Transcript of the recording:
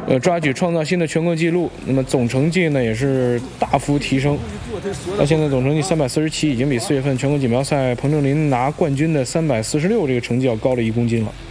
抓举创造新的全国纪录，那么总成绩呢也是大幅提升。那现在总成绩347，已经比4月份全国锦标赛彭正林拿冠军的346这个成绩要高了1公斤了。